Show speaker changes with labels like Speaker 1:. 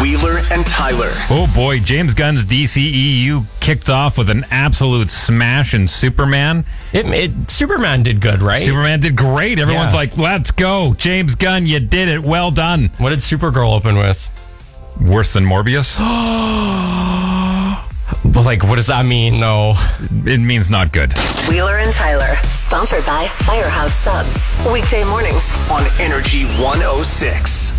Speaker 1: Wheeler and Tyler.
Speaker 2: Oh boy, James Gunn's DCEU kicked off with an absolute smash in Superman.
Speaker 3: Superman did good, right?
Speaker 2: Superman did great. Everyone's like, let's go. James Gunn, you did it. Well done.
Speaker 3: What did Supergirl open with?
Speaker 2: Worse than Morbius?
Speaker 3: But what does that mean? No.
Speaker 2: It means not good.
Speaker 4: Wheeler and Tyler, sponsored by Firehouse Subs. Weekday mornings
Speaker 1: On Energy 106.